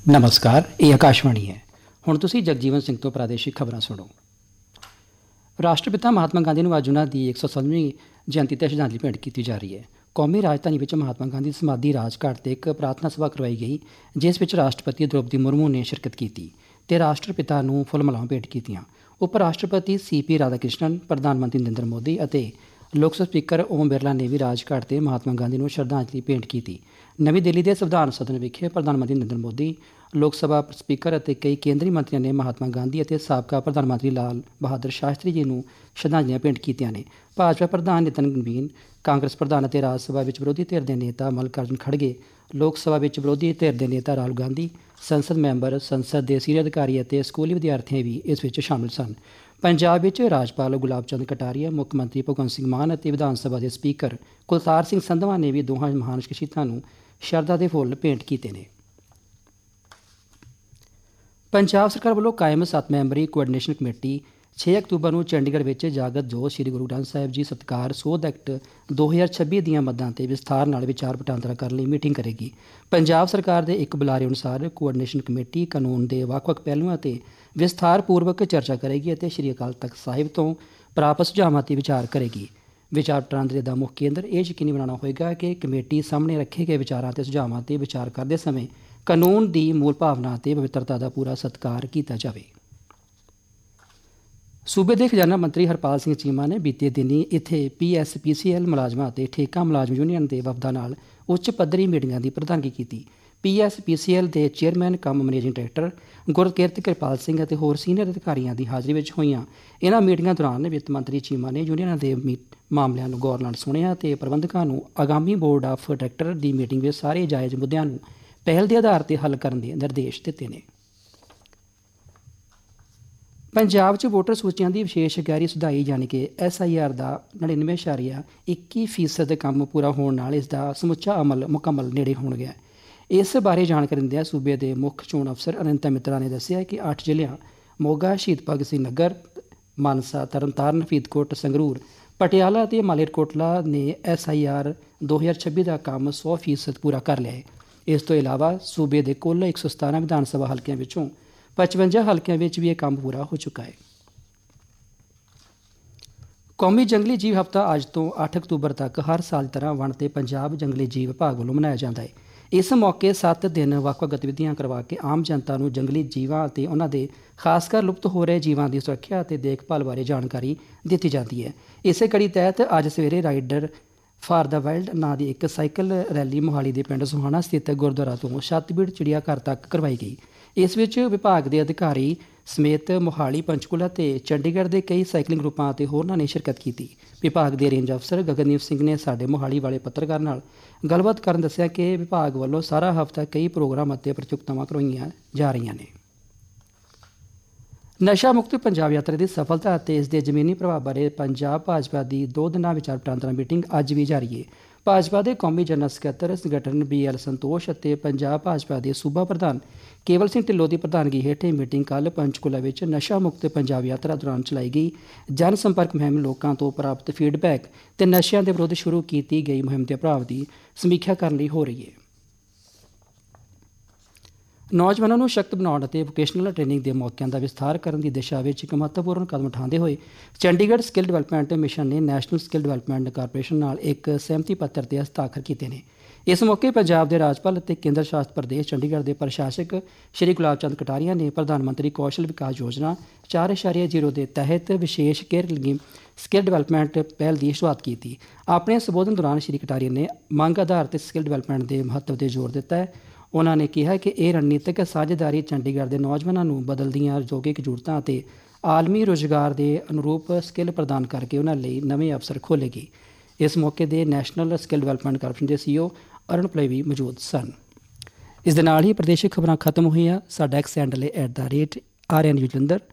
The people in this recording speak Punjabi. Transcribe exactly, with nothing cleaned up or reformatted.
ਨਮਸਕਾਰ, ਇਹ ਆਕਾਸ਼ਵਾਣੀ ਹੈ। ਹੁਣ ਤੁਸੀਂ ਜਗਜੀਵਨ ਸਿੰਘ ਤੋਂ ਪ੍ਰਾਦੇਸ਼ਿਕ ਖਬਰਾਂ ਸੁਣੋ। ਰਾਸ਼ਟਰਪਿਤਾ ਮਹਾਤਮਾ ਗਾਂਧੀ ਨੂੰ ਅੱਜ ਉਹਨਾਂ ਦੀ ਇੱਕ ਸੌ ਸੱਤਵੀਂ ਜਯੰਤੀ 'ਤੇ ਸ਼ਰਧਾਂਜਲੀ ਭੇਂਟ ਕੀਤੀ ਜਾ ਰਹੀ ਹੈ। ਕੌਮੀ ਰਾਜਧਾਨੀ ਵਿੱਚ ਮਹਾਤਮਾ ਗਾਂਧੀ ਦੀ ਸਮਾਧੀ ਰਾਜਘਾਟ 'ਤੇ ਇੱਕ ਪ੍ਰਾਰਥਨਾ ਸਭਾ ਕਰਵਾਈ ਗਈ, ਜਿਸ ਵਿੱਚ ਰਾਸ਼ਟਰਪਤੀ ਦ੍ਰੌਪਦੀ ਮੁਰਮੂ ਨੇ ਸ਼ਿਰਕਤ ਕੀਤੀ ਤੇ ਰਾਸ਼ਟਰਪਿਤਾ ਨੂੰ ਫੁੱਲ ਮਾਲਾਵਾਂ ਭੇਂਟ ਕੀਤੀਆਂ। ਉਪ ਰਾਸ਼ਟਰਪਤੀ ਸੀ ਪੀ ਰਾਧਾਕ੍ਰਿਸ਼ਨਨ, ਪ੍ਰਧਾਨ ਮੰਤਰੀ ਨਰਿੰਦਰ ਮੋਦੀ ਅਤੇ ਲੋਕ ਸਭਾ ਸਪੀਕਰ ਓਮ ਬਿਰਲਾ ਨੇ ਵੀ ਰਾਜਘਾਟ 'ਤੇ ਮਹਾਤਮਾ ਗਾਂਧੀ ਨੂੰ ਸ਼ਰਧਾਂਜਲੀ ਭੇਂਟ ਕੀਤੀ। ਨਵੀਂ ਦਿੱਲੀ ਦੇ ਸੰਵਿਧਾਨ ਸਦਨ ਵਿਖੇ ਪ੍ਰਧਾਨ ਮੰਤਰੀ ਨਰਿੰਦਰ ਮੋਦੀ, ਲੋਕ ਸਭਾ ਸਪੀਕਰ ਅਤੇ ਕਈ ਕੇਂਦਰੀ ਮੰਤਰੀਆਂ ਨੇ ਮਹਾਤਮਾ ਗਾਂਧੀ ਅਤੇ ਸਾਬਕਾ ਪ੍ਰਧਾਨ ਮੰਤਰੀ ਲਾਲ ਬਹਾਦਰ ਸ਼ਾਸਤਰੀ ਜੀ ਨੂੰ ਸ਼ਰਧਾਂਜਲੀਆਂ ਭੇਂਟ ਕੀਤੀਆਂ ਨੇ। ਭਾਜਪਾ ਪ੍ਰਧਾਨ ਨਿਤਨ ਨਵੀਨ, ਕਾਂਗਰਸ ਪ੍ਰਧਾਨ ਅਤੇ ਰਾਜ ਸਭਾ ਵਿੱਚ ਵਿਰੋਧੀ ਧਿਰ ਦੇ ਨੇਤਾ ਮੱਲਿਕਾਰਜੁਨ ਖੜਗੇ, ਲੋਕ ਸਭਾ ਵਿੱਚ ਵਿਰੋਧੀ ਧਿਰ ਦੇ ਨੇਤਾ ਰਾਹੁਲ ਗਾਂਧੀ, ਸੰਸਦ ਮੈਂਬਰ, ਸੰਸਦ ਦੇ ਸੀਨੀਅਰ ਅਧਿਕਾਰੀ ਅਤੇ ਸਕੂਲੀ ਵਿਦਿਆਰਥੀ ਵੀ ਇਸ ਵਿੱਚ ਸ਼ਾਮਲ ਸਨ। ਪੰਜਾਬ ਵਿੱਚ ਰਾਜਪਾਲ ਗੁਲਾਬ ਚੰਦ ਕਟਾਰੀਆ, ਮੁੱਖ ਮੰਤਰੀ ਭਗਵੰਤ ਸਿੰਘ ਮਾਨ ਅਤੇ ਵਿਧਾਨ ਸਭਾ ਦੇ ਸਪੀਕਰ ਕੁਲਤਾਰ ਸਿੰਘ ਸੰਧਵਾਂ ਨੇ ਵੀ ਦੋਹਾਂ ਮਹਾਨ ਸ਼ਖਸੀਅਤਾਂ ਨੂੰ ਸ਼ਰਧਾ ਦੇ ਫੁੱਲ ਭੇਂਟ ਕੀਤੇ ਨੇ। ਪੰਜਾਬ ਸਰਕਾਰ ਵੱਲੋਂ ਕਾਇਮ ਸੱਤ ਮੈਂਬਰੀ ਕੋਆਰਡੀਨੇਸ਼ਨ ਕਮੇਟੀ ਛੇ ਅਕਤੂਬਰ ਨੂੰ ਚੰਡੀਗੜ੍ਹ ਵਿੱਚ ਜਾਗਤ ਜੋਤ ਸ੍ਰੀ ਗੁਰੂ ਗ੍ਰੰਥ ਸਾਹਿਬ ਜੀ ਸਤਿਕਾਰ ਸੋਧ ਐਕਟ ਦੋ ਹਜ਼ਾਰ ਛੱਬੀ ਦੀਆਂ ਮੱਦਾਂ 'ਤੇ ਵਿਸਥਾਰ ਨਾਲ ਵਿਚਾਰ ਵਟਾਂਦਰਾ ਕਰਨ ਲਈ ਮੀਟਿੰਗ ਕਰੇਗੀ। ਪੰਜਾਬ ਸਰਕਾਰ ਦੇ ਇੱਕ ਬੁਲਾਰੇ ਅਨੁਸਾਰ ਕੋਆਰਡੀਨੇਸ਼ਨ ਕਮੇਟੀ ਕਾਨੂੰਨ ਦੇ ਵੱਖ-ਵੱਖ ਪਹਿਲੂਆਂ 'ਤੇ ਵਿਸਥਾਰ ਪੂਰਵਕ ਚਰਚਾ ਕਰੇਗੀ ਅਤੇ ਸ੍ਰੀ ਅਕਾਲ ਤਖ਼ਤ ਸਾਹਿਬ ਤੋਂ ਪ੍ਰਾਪਤ ਸੁਝਾਵਾਂ 'ਤੇ ਵਿਚਾਰ ਕਰੇਗੀ। ਵਿਚਾਰ ਵਟਾਂਦਰੇ ਦਾ ਮੁੱਖ ਕੇਂਦਰ ਇਹ ਯਕੀਨੀ ਬਣਾਉਣਾ ਹੋਏਗਾ ਕਿ ਕਮੇਟੀ ਸਾਹਮਣੇ ਰੱਖੇ ਗਏ ਵਿਚਾਰਾਂ ਅਤੇ ਸੁਝਾਵਾਂ 'ਤੇ ਵਿਚਾਰ ਕਰਦੇ ਸਮੇਂ ਕਾਨੂੰਨ ਦੀ ਮੂਲ ਭਾਵਨਾ ਅਤੇ ਪਵਿੱਤਰਤਾ ਦਾ ਪੂਰਾ ਸਤਿਕਾਰ ਕੀਤਾ ਜਾਵੇ। ਸੂਬੇ ਦੇ ਖਜ਼ਾਨਾ ਮੰਤਰੀ ਹਰਪਾਲ ਸਿੰਘ ਚੀਮਾ ਨੇ ਬੀਤੇ ਦਿਨੀ ਇੱਥੇ ਪੀ ਐਸ ਪੀ ਸੀ ਐਲ ਮੁਲਾਜ਼ਮਾਂ ਅਤੇ ਠੇਕਾ ਮੁਲਾਜ਼ਮ ਯੂਨੀਅਨ ਦੇ ਵਫਦਾਂ ਨਾਲ ਉੱਚ ਪੱਧਰੀ ਮੀਟਿੰਗਾਂ ਦੀ ਪ੍ਰਧਾਨਗੀ ਕੀਤੀ। ਪੀ ਐਸ ਪੀ ਸੀ ਐਲ ਦੇ ਚੇਅਰਮੈਨ ਕਮ ਮੈਨੇਜਿੰਗ ਡਾਇਰੈਕਟਰ ਗੁਰਕਿਰਤ ਕਿਰਪਾਲ ਸਿੰਘ ਅਤੇ ਹੋਰ ਸੀਨੀਅਰ ਅਧਿਕਾਰੀਆਂ ਦੀ ਹਾਜ਼ਰੀ ਵਿੱਚ ਹੋਈਆਂ ਇਹਨਾਂ ਮੀਟਿੰਗਾਂ ਦੌਰਾਨ ਵਿੱਤ ਮੰਤਰੀ ਚੀਮਾ ਨੇ ਯੂਨੀਅਨਾਂ ਦੇ ਮਾਮਲਿਆਂ ਨੂੰ ਗੌਰ ਨਾਲ ਸੁਣਿਆ ਅਤੇ ਪ੍ਰਬੰਧਕਾਂ ਨੂੰ ਆਗਾਮੀ board of director the meeting ਵਿੱਚ ਸਾਰੇ ਜਾਇਜ਼ ਮੁੱਦਿਆਂ ਨੂੰ ਪਹਿਲ ਦੇ ਆਧਾਰ 'ਤੇ ਹੱਲ ਕਰਨ ਦੇ ਨਿਰਦੇਸ਼ ਦਿੱਤੇ ਨੇ। ਪੰਜਾਬ 'ਚ ਵੋਟਰ ਸੂਚੀਆਂ ਦੀ ਵਿਸ਼ੇਸ਼ ਗਹਿਰੀ ਸੁਧਾਈ ਯਾਨੀ ਕਿ ਐਸ ਆਈ ਆਰ ਦਾ ਨੜਿਨਵੇਂ ਇਸ਼ਾਰੀਆ ਇੱਕੀ ਫੀਸਦ ਕੰਮ ਪੂਰਾ ਹੋਣ ਨਾਲ ਇਸ ਦਾ ਸਮੁੱਚਾ ਅਮਲ ਮੁਕੰਮਲ ਨੇੜੇ ਹੋਣ ਗਿਆ। ਇਸ ਬਾਰੇ ਜਾਣਕਾਰੀ ਦਿੰਦਿਆਂ ਸੂਬੇ ਦੇ ਮੁੱਖ ਚੋਣ ਅਫਸਰ ਅਨੰਤਾ ਮਿੱਤਰਾ ਨੇ ਦੱਸਿਆ ਕਿ ਅੱਠ ਜ਼ਿਲ੍ਹਿਆਂ ਮੋਗਾ, ਸ਼ਹੀਦ ਭਗਤ ਸਿੰਘ ਨਗਰ, ਮਾਨਸਾ, ਤਰਨਤਾਰਨ, ਫਰੀਦਕੋਟ, ਸੰਗਰੂਰ, ਪਟਿਆਲਾ ਅਤੇ ਮਾਲੇਰਕੋਟਲਾ ਨੇ ਐਸ ਆਈ ਆਰ ਦੋ ਹਜ਼ਾਰ ਛੱਬੀ ਦਾ ਕੰਮ ਸੌ ਫੀਸਦ ਪੂਰਾ ਕਰ ਲਿਆ ਹੈ। ਇਸ ਤੋਂ ਇਲਾਵਾ ਸੂਬੇ ਦੇ ਕੁੱਲ ਇੱਕ ਸੌ ਸਤਾਰਾਂ ਵਿਧਾਨ ਸਭਾ ਹਲਕਿਆਂ ਵਿੱਚੋਂ ਪਚਵੰਜਾ ਹਲਕਿਆਂ ਵਿੱਚ ਵੀ ਇਹ ਕੰਮ ਪੂਰਾ ਹੋ ਚੁੱਕਾ ਹੈ। ਕੌਮੀ ਜੰਗਲੀ ਜੀਵ ਹਫ਼ਤਾ ਅੱਜ ਤੋਂ ਅੱਠ ਅਕਤੂਬਰ ਤੱਕ ਹਰ ਸਾਲ ਦੀ ਤਰ੍ਹਾਂ ਵਣ ਅਤੇ ਪੰਜਾਬ ਜੰਗਲੀ ਜੀਵ ਵਿਭਾਗ ਵੱਲੋਂ ਮਨਾਇਆ ਜਾਂਦਾ ਹੈ। ਇਸ ਮੌਕੇ ਸੱਤ ਦਿਨ ਵੱਖ-ਵੱਖ ਗਤੀਵਿਧੀਆਂ ਕਰਵਾ ਕੇ ਆਮ ਜਨਤਾ ਨੂੰ ਜੰਗਲੀ ਜੀਵਾਂ ਅਤੇ ਉਹਨਾਂ ਦੇ ਖਾਸ ਕਰ ਲੁਪਤ ਹੋ ਰਹੇ ਜੀਵਾਂ ਦੀ ਸੁਰੱਖਿਆ ਅਤੇ ਦੇਖਭਾਲ ਬਾਰੇ ਜਾਣਕਾਰੀ ਦਿੱਤੀ ਜਾਂਦੀ ਹੈ। ਇਸੇ ਕੜੀ ਤਹਿਤ ਅੱਜ ਸਵੇਰੇ ਰਾਈਡਰ ਫਾਰ ਦਾ ਵਾਈਲਡ ਨਾਂ ਦੀ ਇੱਕ ਸਾਈਕਲ ਰੈਲੀ ਮੋਹਾਲੀ ਦੇ ਪਿੰਡ ਸੁਹਾਣਾ ਸਥਿਤ ਗੁਰਦੁਆਰਾ ਤੋਂ ਛੱਤਬੀੜ ਚਿੜੀਆ ਘਰ ਤੱਕ ਕਰਵਾਈ ਗਈ। ਇਸ ਵਿੱਚ ਵਿਭਾਗ ਦੇ ਅਧਿਕਾਰੀ ਸਮੇਤ ਮੋਹਾਲੀ, ਪੰਚਕੂਲਾ ਅਤੇ ਚੰਡੀਗੜ੍ਹ ਦੇ ਕਈ ਸਾਈਕਲਿੰਗ ਗਰੁੱਪਾਂ ਅਤੇ ਹੋਰਨਾਂ ਨੇ ਸ਼ਿਰਕਤ ਕੀਤੀ। ਵਿਭਾਗ ਦੇ ਰੇਂਜ ਅਫਸਰ ਗਗਨਦੀਪ ਸਿੰਘ ਨੇ ਸਾਡੇ ਮੋਹਾਲੀ ਵਾਲੇ ਪੱਤਰਕਾਰ ਨਾਲ ਗੱਲਬਾਤ ਕਰਨ ਦੱਸਿਆ ਕਿ ਵਿਭਾਗ ਵੱਲੋਂ ਸਾਰਾ ਹਫ਼ਤਾ ਕਈ ਪ੍ਰੋਗਰਾਮ ਅਤੇ ਪ੍ਰਤੀਯੋਗਤਾਵਾਂ ਕਰਵਾਈਆਂ ਜਾ ਰਹੀਆਂ ਨੇ। ਨਸ਼ਾ ਮੁਕਤ ਪੰਜਾਬ ਯਾਤਰਾ ਦੀ ਸਫਲਤਾ ਅਤੇ ਇਸ ਦੇ ਜ਼ਮੀਨੀ ਪ੍ਰਭਾਵ ਬਾਰੇ ਪੰਜਾਬ ਭਾਜਪਾ ਦੀ ਦੋ ਦਿਨਾਂ ਵਿਚਾਰ ਵਟਾਂਦਰਾ ਮੀਟਿੰਗ ਅੱਜ ਵੀ ਜਾਰੀ ਹੈ। ਭਾਜਪਾ ਦੇ ਕੌਮੀ ਜਨਰਲ ਸਕੱਤਰ ਸੰਗਠਨ ਬੀ ਐਲ ਸੰਤੋਸ਼ ਅਤੇ ਪੰਜਾਬ ਭਾਜਪਾ ਦੇ ਸੂਬਾ ਪ੍ਰਧਾਨ ਕੇਵਲ ਸਿੰਘ ਢਿੱਲੋਂ ਦੀ ਪ੍ਰਧਾਨਗੀ ਹੇਠ ਇਹ ਮੀਟਿੰਗ ਕੱਲ੍ਹ ਪੰਚਕੂਲਾ ਵਿੱਚ ਨਸ਼ਾ ਮੁਕਤ ਪੰਜਾਬ ਯਾਤਰਾ ਦੌਰਾਨ ਚਲਾਈ ਗਈ ਜਨ ਸੰਪਰਕ ਮੁਹਿੰਮ, ਲੋਕਾਂ ਤੋਂ ਪ੍ਰਾਪਤ ਫੀਡਬੈਕ ਅਤੇ ਨਸ਼ਿਆਂ ਦੇ ਵਿਰੁੱਧ ਸ਼ੁਰੂ ਕੀਤੀ ਗਈ ਮੁਹਿੰਮ ਦੇ ਪ੍ਰਭਾਵ ਦੀ ਸਮੀਖਿਆ ਕਰਨ ਲਈ ਹੋ ਰਹੀ ਹੈ। ਨੌਜਵਾਨਾਂ ਨੂੰ ਸਸ਼ਕਤ ਬਣਾਉਣ ਅਤੇ ਵੋਕੇਸ਼ਨਲ ਟ੍ਰੇਨਿੰਗ ਦੇ ਮੌਕਿਆਂ ਦਾ ਵਿਸਥਾਰ ਕਰਨ ਦੀ ਦਿਸ਼ਾ ਵਿੱਚ ਇੱਕ ਮਹੱਤਵਪੂਰਨ ਕਦਮ ਉਠਾਉਂਦੇ ਹੋਏ ਚੰਡੀਗੜ੍ਹ ਸਕਿੱਲ ਡਿਵੈਲਪਮੈਂਟ ਮਿਸ਼ਨ ਨੇ ਨੈਸ਼ਨਲ ਸਕਿੱਲ ਡਿਵੈਲਪਮੈਂਟ ਕਾਰਪੋਰੇਸ਼ਨ ਨਾਲ ਇੱਕ ਸਹਿਮਤੀ ਪੱਤਰ 'ਤੇ ਹਸਤਾਖਰ ਕੀਤੇ ਨੇ। ਇਸ ਮੌਕੇ ਪੰਜਾਬ ਦੇ ਰਾਜਪਾਲ ਅਤੇ ਕੇਂਦਰ ਸ਼ਾਸਤ ਪ੍ਰਦੇਸ਼ ਚੰਡੀਗੜ੍ਹ ਦੇ ਪ੍ਰਸ਼ਾਸਕ ਸ਼੍ਰੀ ਗੁਲਾਬ ਚੰਦ ਕਟਾਰੀਆ ਨੇ ਪ੍ਰਧਾਨ ਮੰਤਰੀ ਕੌਸ਼ਲ ਵਿਕਾਸ ਯੋਜਨਾ ਚਾਰ ਇਸ਼ਾਰੀਆ ਜ਼ੀਰੋ ਦੇ ਤਹਿਤ ਵਿਸ਼ੇਸ਼ ਕੇਅਰ ਲਈ ਸਕਿੱਲ ਡਿਵੈਲਪਮੈਂਟ ਪਹਿਲ ਦੀ ਸ਼ੁਰੂਆਤ ਕੀਤੀ। ਆਪਣੇ ਸੰਬੋਧਨ ਦੌਰਾਨ ਸ਼੍ਰੀ ਕਟਾਰੀਆ ਨੇ ਮੰਗ ਆਧਾਰ 'ਤੇ ਸਕਿੱਲ ਡਿਵੈਲਪਮੈਂਟ ਦੇ ਮਹੱਤਵ 'ਤੇ ਜ਼ੋਰ ਦਿੱਤਾ ਹੈ। ਉਹਨਾਂ ਨੇ ਕਿਹਾ ਕਿ ਇਹ ਰਣਨੀਤਕ ਸਾਝੇਦਾਰੀ ਚੰਡੀਗੜ੍ਹ ਦੇ ਨੌਜਵਾਨਾਂ ਨੂੰ ਬਦਲਦੀਆਂ ਉਦਯੋਗਿਕ ਜ਼ਰੂਰਤਾਂ ਅਤੇ ਆਲਮੀ ਰੁਜ਼ਗਾਰ ਦੇ ਅਨੁਰੂਪ ਸਕਿੱਲ ਪ੍ਰਦਾਨ ਕਰਕੇ ਉਹਨਾਂ ਲਈ ਨਵੇਂ ਅਵਸਰ ਖੋਲ੍ਹੇਗੀ। ਇਸ ਮੌਕੇ ਦੇ ਨੈਸ਼ਨਲ ਸਕਿੱਲ ਡਿਵੈਲਪਮੈਂਟ ਕਾਰਪੋਰੇਸ਼ਨ ਦੇ ਸੀ ਈ ਓ ਅਰੁਣ ਪਲੇ ਵੀ ਮੌਜੂਦ ਸਨ। ਇਸ ਦੇ ਨਾਲ ਹੀ ਪ੍ਰਦੇਸ਼ਿਕ ਖਬਰਾਂ ਖਤਮ ਹੋਈਆਂ। ਸਾਡਾ ਐਕਸ ਹੈਂਡਲ ਹੈ at the rate R N U Jalandhar.